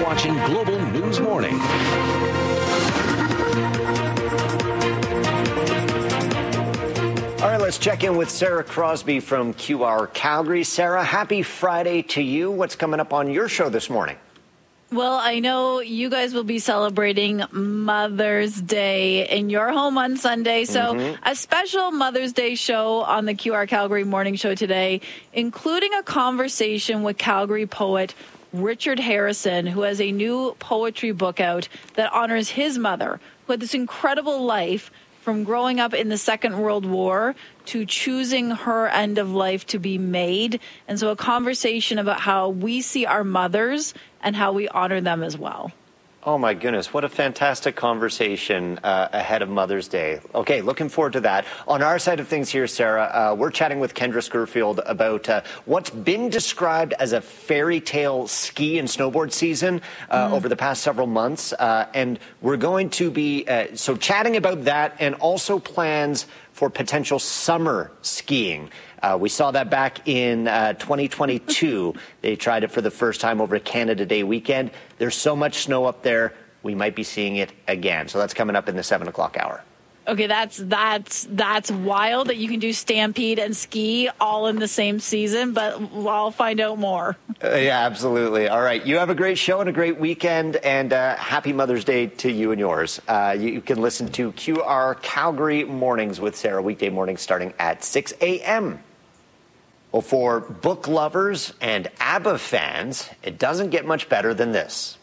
watching Global News Morning. All right, let's check in with Sarah Crosby from QR Calgary. Sarah, happy Friday to you. What's coming up on your show this morning? Well, I know you guys will be celebrating Mother's Day in your home on Sunday. So a special Mother's Day show on the QR Calgary Morning Show today, including a conversation with Calgary poet Richard Harrison, who has a new poetry book out that honors his mother, who had this incredible life from growing up in the Second World War to choosing her end of life to be made. And so a conversation about how we see our mothers and how we honor them as well. Oh, my goodness. What a fantastic conversation ahead of Mother's Day. Okay, looking forward to that. On our side of things here, Sarah, we're chatting with Kendra Scurfield about what's been described as a fairy tale ski and snowboard season over the past several months. And we're going to be chatting about that and also plans for potential summer skiing. We saw that back in 2022. They tried it for the first time over Canada Day weekend. There's so much snow up there, we might be seeing it again. So that's coming up in the 7 o'clock hour. Okay, that's wild that you can do Stampede and ski all in the same season, but I'll find out more. Yeah, absolutely. All right, you have a great show and a great weekend, and happy Mother's Day to you and yours. You can listen to QR Calgary Mornings with Sarah weekday mornings starting at 6 a.m. Well, for book lovers and ABBA fans, it doesn't get much better than this.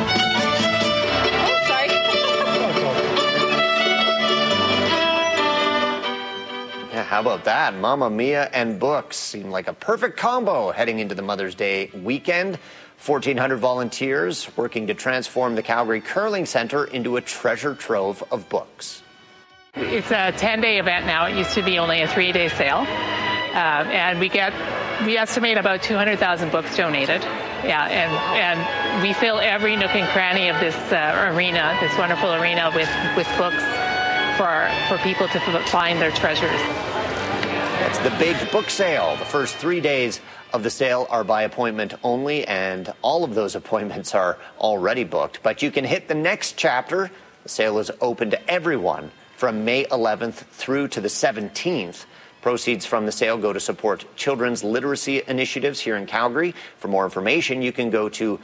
How about that? Mamma Mia and books seem like a perfect combo heading into the Mother's Day weekend. 1,400 volunteers working to transform the Calgary Curling Centre into a treasure trove of books. It's a 10-day event now. It used to be only a 3-day sale. And we estimate about 200,000 books donated. Yeah, and we fill every nook and cranny of this arena, this wonderful arena with books for people to find their treasures. That's the big book sale. The first 3 days of the sale are by appointment only, and all of those appointments are already booked. But you can hit the next chapter. The sale is open to everyone from May 11th through to the 17th. Proceeds from the sale go to support children's literacy initiatives here in Calgary. For more information, you can go to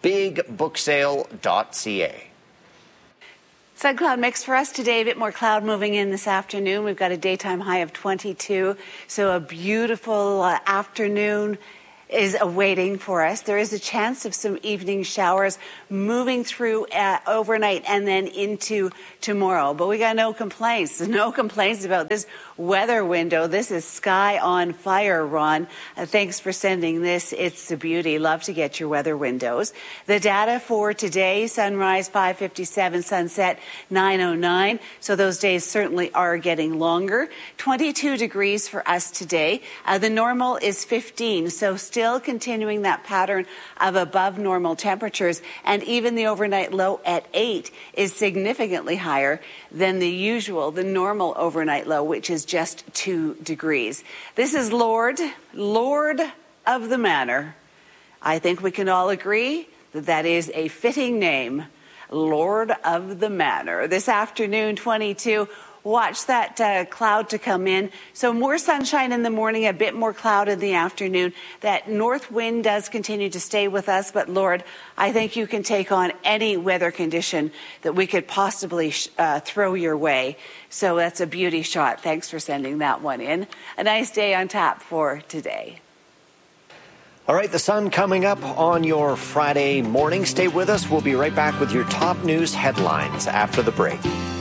bigbooksale.ca. Sun cloud mix for us today. A bit more cloud moving in this afternoon. We've got a daytime high of 22. So a beautiful afternoon is awaiting for us. There is a chance of some evening showers moving through overnight and then into tomorrow. But we got no complaints. No complaints about this weather window. This is sky on fire, Ron. Thanks for sending this. It's a beauty. Love to get your weather windows. The data for today, sunrise 5:57, sunset 9:09. So those days certainly are getting longer. 22 degrees for us today. The normal is 15. So still continuing that pattern of above normal temperatures, and even the overnight low at 8 is significantly higher than the normal overnight low, which is just 2 degrees. This is Lord of the Manor. I think we can all agree that that is a fitting name, Lord of the Manor. This afternoon, 22. Watch that cloud to come in. So more sunshine in the morning, a bit more cloud in the afternoon. That north wind does continue to stay with us, but Lord, I think you can take on any weather condition that we could possibly throw your way. So that's a beauty shot. Thanks for sending that one in. A nice day on tap for today. All right, the sun coming up on your Friday morning. Stay with us. We'll be right back with your top news headlines after the break.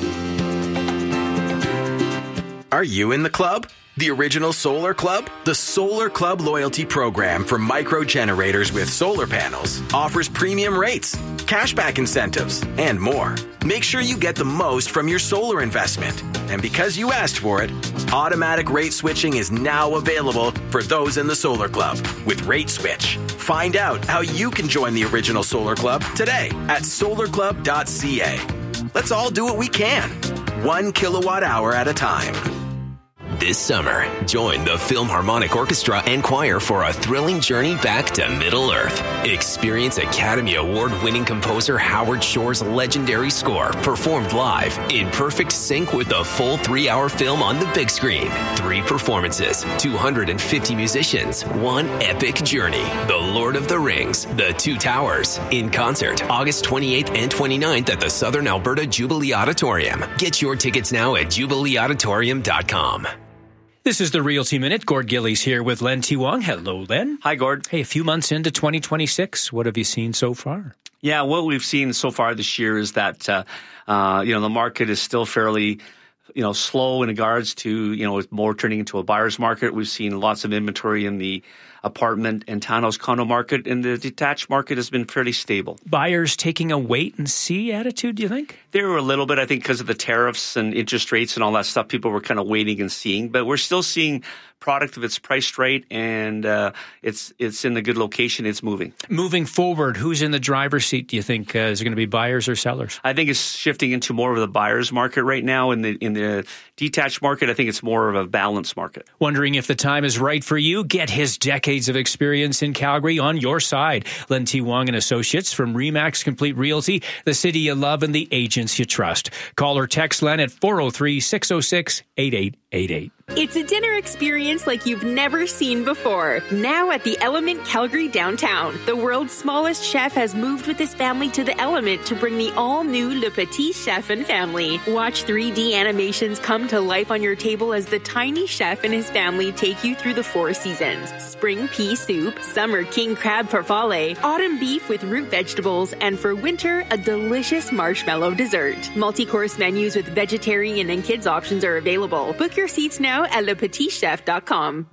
Are you in the club? The original Solar Club? The Solar Club loyalty program for micro generators with solar panels offers premium rates, cashback incentives, and more. Make sure you get the most from your solar investment. And because you asked for it, automatic rate switching is now available for those in the Solar Club with Rate Switch. Find out how you can join the original Solar Club today at solarclub.ca. Let's all do what we can, 1 kilowatt hour at a time. This summer, join the Philharmonic Orchestra and Choir for a thrilling journey back to Middle-earth. Experience Academy Award-winning composer Howard Shore's legendary score performed live in perfect sync with the full 3-hour film on the big screen. 3 performances, 250 musicians, one epic journey. The Lord of the Rings, The Two Towers, in concert August 28th and 29th at the Southern Alberta Jubilee Auditorium. Get your tickets now at jubileeauditorium.com. This is the Realty Minute. Gord Gillies here with Len T. Wong. Hello, Len. Hi, Gord. Hey, a few months into 2026, what have you seen so far? Yeah, what we've seen so far this year is that, the market is still fairly, slow in regards to, more turning into a buyer's market. We've seen lots of inventory in the apartment and townhouse condo market, and the detached market has been fairly stable. Buyers taking a wait-and-see attitude, do you think? There were a little bit, I think, because of the tariffs and interest rates and all that stuff. People were kind of waiting and seeing, but we're still seeing product if it's priced right and it's in a good location, it's moving. Moving forward, who's in the driver's seat, do you think? Is it going to be buyers or sellers? I think it's shifting into more of the buyer's market right now. In the detached market, I think it's more of a balanced market. Wondering if the time is right for you? Get his decades of experience in Calgary on your side. Len T. Wong and Associates from RE/MAX Complete Realty, the city you love and the agents you trust. Call or text Len at 403-606-8888. It's a dinner experience like you've never seen before. Now at the Element Calgary downtown, the world's smallest chef has moved with his family to the Element to bring the all-new Le Petit Chef and family. Watch 3D animations come to life on your table as the tiny chef and his family take you through the 4 seasons. Spring pea soup, summer king crab farfalle, autumn beef with root vegetables, and for winter, a delicious marshmallow dessert. Multi-course menus with vegetarian and kids options are available. Book your seats now at lepetitchef.com.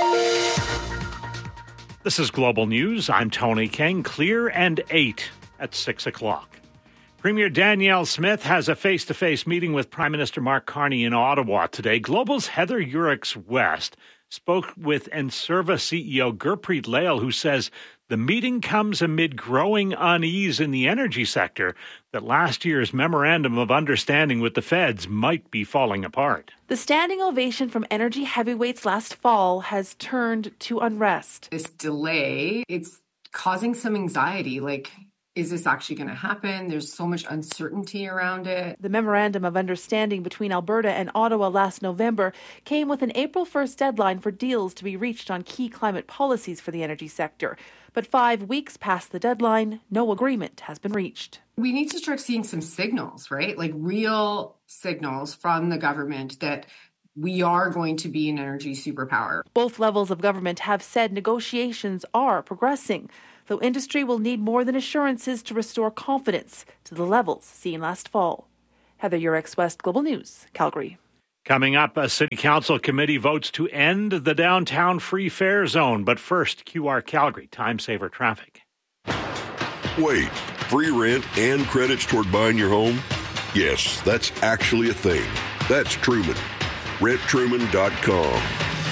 This is Global News. I'm Tony King. Clear and 8 at 6 o'clock. Premier Danielle Smith has a face-to-face meeting with Prime Minister Mark Carney in Ottawa today. Global's Heather Urix-West spoke with Enserva CEO Gurpreet Lail, who says the meeting comes amid growing unease in the energy sector that last year's Memorandum of Understanding with the feds might be falling apart. The standing ovation from energy heavyweights last fall has turned to unrest. This delay, it's causing some anxiety. Is this actually going to happen? There's so much uncertainty around it. The Memorandum of Understanding between Alberta and Ottawa last November came with an April 1st deadline for deals to be reached on key climate policies for the energy sector. But 5 weeks past the deadline, no agreement has been reached. We need to start seeing some signals, right? Real signals from the government that we are going to be an energy superpower. Both levels of government have said negotiations are progressing, though industry will need more than assurances to restore confidence to the levels seen last fall. Heather Urix-West, Global News, Calgary. Coming up, a City Council committee votes to end the downtown free fare zone. But first, QR Calgary, time saver traffic. Wait, free rent and credits toward buying your home? Yes, that's actually a thing. That's Truman. RentTruman.com.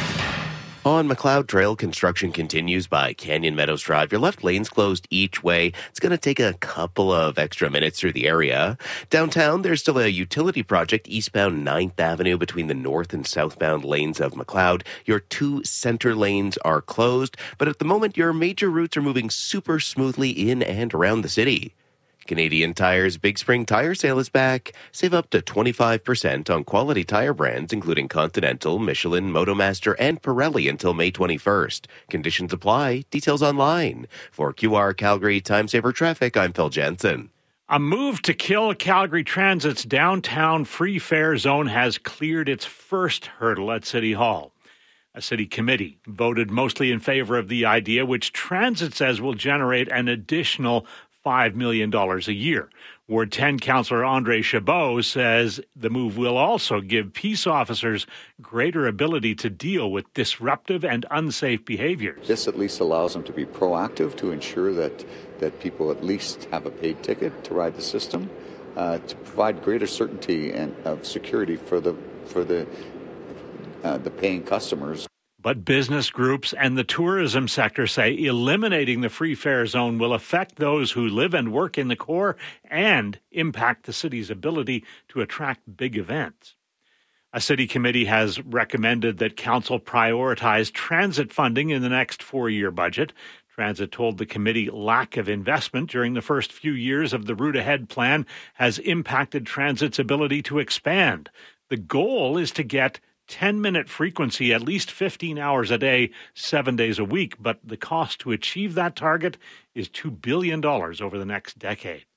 On McLeod Trail, construction continues by Canyon Meadows Drive. Your left lane's closed each way. It's going to take a couple of extra minutes through the area. Downtown, there's still a utility project eastbound 9th Avenue between the north and southbound lanes of McLeod. Your 2 center lanes are closed, but at the moment, your major routes are moving super smoothly in and around the city. Canadian Tire's Big Spring Tire Sale is back. Save up to 25% on quality tire brands including Continental, Michelin, Motomaster, and Pirelli until May 21st. Conditions apply. Details online. For QR Calgary Time Saver Traffic, I'm Phil Jensen. A move to kill Calgary Transit's downtown free fare zone has cleared its first hurdle at City Hall. A city committee voted mostly in favor of the idea, which Transit says will generate an additional $5 million a year. Ward 10 Councillor Andre Chabot says the move will also give peace officers greater ability to deal with disruptive and unsafe behaviors. This at least allows them to be proactive to ensure that people at least have a paid ticket to ride the system, to provide greater certainty and of security for the paying customers. But business groups and the tourism sector say eliminating the free fare zone will affect those who live and work in the core and impact the city's ability to attract big events. A city committee has recommended that council prioritize transit funding in the next 4-year budget. Transit told the committee lack of investment during the first few years of the Route Ahead plan has impacted transit's ability to expand. The goal is to get 10-minute frequency at least 15 hours a day, 7 days a week, but the cost to achieve that target is $2 billion over the next decade.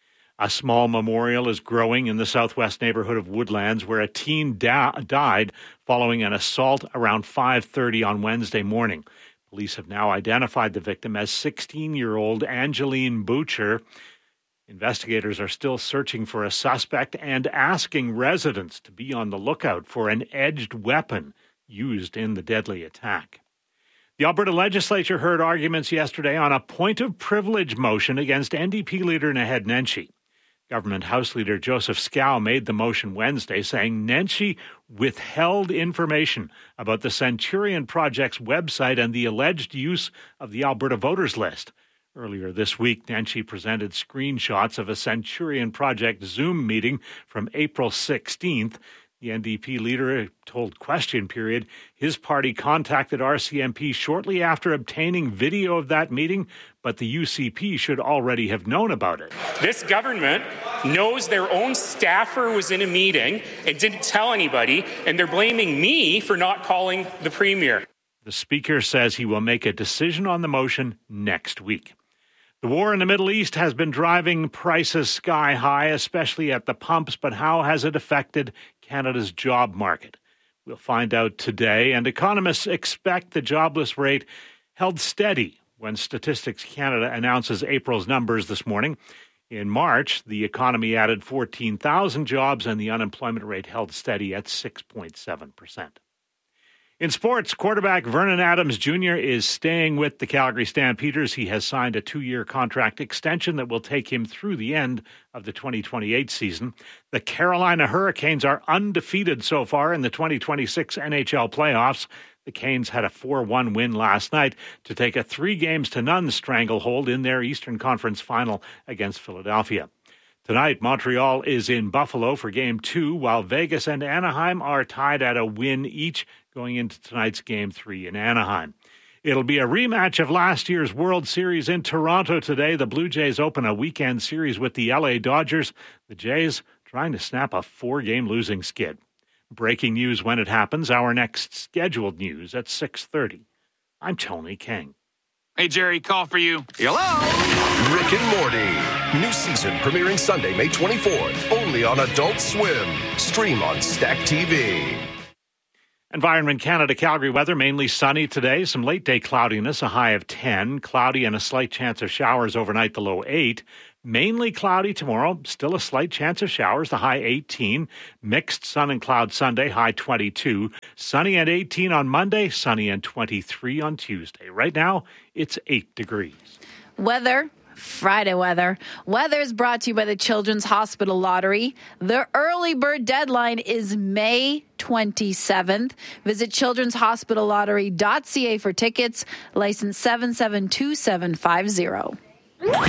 A small memorial is growing in the southwest neighborhood of Woodlands, where a teen died following an assault around 5:30 on Wednesday morning. Police have now identified the victim as 16-year-old Angeline Butcher. Investigators are still searching for a suspect and asking residents to be on the lookout for an edged weapon used in the deadly attack. The Alberta legislature heard arguments yesterday on a point of privilege motion against NDP leader Naheed Nenshi. Government House Leader Joseph Scow made the motion Wednesday, saying Nenshi withheld information about the Centurion Project's website and the alleged use of the Alberta voters list. Earlier this week, Nenshi presented screenshots of a Centurion Project Zoom meeting from April 16th. The NDP leader told Question Period his party contacted RCMP shortly after obtaining video of that meeting, but the UCP should already have known about it. This government knows their own staffer was in a meeting and didn't tell anybody, and they're blaming me for not calling the Premier. The Speaker says he will make a decision on the motion next week. The war in the Middle East has been driving prices sky high, especially at the pumps, but how has it affected Canada's job market? We'll find out today, and economists expect the jobless rate held steady when Statistics Canada announces April's numbers this morning. In March, the economy added 14,000 jobs, and the unemployment rate held steady at 6.7%. In sports, quarterback Vernon Adams Jr. is staying with the Calgary Stampeders. He has signed a 2-year contract extension that will take him through the end of the 2028 season. The Carolina Hurricanes are undefeated so far in the 2026 NHL playoffs. The Canes had a 4-1 win last night to take a 3-0 stranglehold in their Eastern Conference final against Philadelphia. Tonight, Montreal is in Buffalo for Game 2, while Vegas and Anaheim are tied at a win each going into tonight's Game 3 in Anaheim. It'll be a rematch of last year's World Series in Toronto today. The Blue Jays open a weekend series with the LA Dodgers. The Jays trying to snap a 4-game losing skid. Breaking news when it happens. Our next scheduled news at 6:30. I'm Tony King. Hey, Jerry, call for you. Hello? Rick and Morty. New season premiering Sunday, May 24th. Only on Adult Swim. Stream on Stack TV. Environment Canada Calgary weather, mainly sunny today. Some late-day cloudiness, a high of 10. Cloudy and a slight chance of showers overnight, the low 8. Mainly cloudy tomorrow, still a slight chance of showers, the high 18. Mixed sun and cloud Sunday, high 22. Sunny and 18 on Monday, sunny and 23 on Tuesday. Right now, it's 8 degrees. Weather. Friday weather. Weather is brought to you by the Children's Hospital Lottery. The early bird deadline is May 27th. Visit childrenshospitallottery.ca for tickets. License 772750.